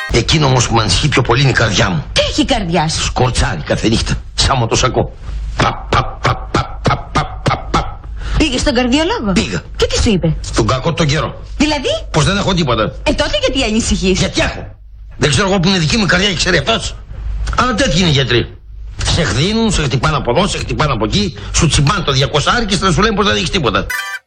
Εκείνο όμως που με ανησυχεί πιο πολύ είναι η καρδιά μου. Τι έχει η καρδιά σου? Σκορτσάρει κάθε νύχτα, σαν μοτοσακό. Πήγε στον καρδιολόγο? Πήγα. Και τι σου είπε? Τον κακό τον καιρό. Δηλαδή? Πως δεν έχω τίποτα. Τότε γιατί ανησυχείς? Γιατί έχω. Δεν ξέρω εγώ που είναι δική μου η καρδιά και ξέρει αυτός. Αλλά τέτοιοι είναι οι γιατροί. Σε χδίνουν, σε χτυπάνε από εδώ, σε χτυπάνε από εκεί, σου τσιμπάνε το 200 και να σου λένε πως δεν έχεις τίποτα.